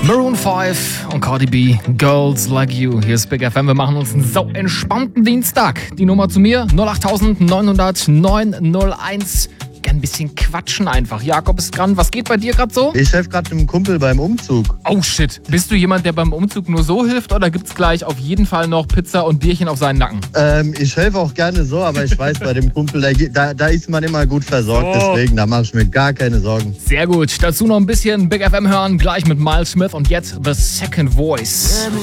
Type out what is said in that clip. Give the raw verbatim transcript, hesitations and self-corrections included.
Maroon fünf und Cardi B, Girls Like You. Hier ist Big F M, wir machen uns einen sau entspannten Dienstag. Die Nummer zu mir, null acht neun null null neun null eins. Gern ein bisschen quatschen einfach. Jakob ist dran. Was geht bei dir gerade so? Ich helfe gerade einem Kumpel beim Umzug. Oh shit. Bist du jemand, der beim Umzug nur so hilft oder gibt's gleich auf jeden Fall noch Pizza und Bierchen auf seinen Nacken? Ähm, ich helfe auch gerne so, aber ich weiß, bei dem Kumpel, da, da, da ist man immer gut versorgt. Oh. Deswegen, da mache ich mir gar keine Sorgen. Sehr gut. Dazu noch ein bisschen Big F M hören, gleich mit Miles Smith und jetzt The Second Voice.